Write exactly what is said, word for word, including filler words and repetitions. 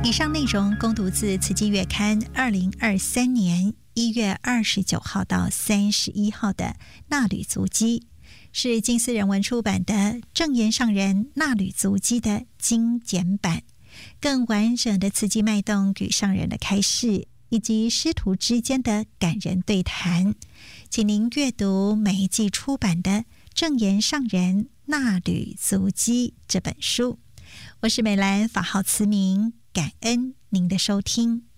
以上内容供读自慈济月刊二零二三年一月二十九号到三十一号的纳履足迹，是金丝人文出版的正言上人纳履足迹的精简版，更完整的慈济脉动与上人的开示，以及师徒之间的感人对谈，请您阅读每一季出版的正言上人纳履足迹这本书。我是美兰，法号慈明，感恩您的收听。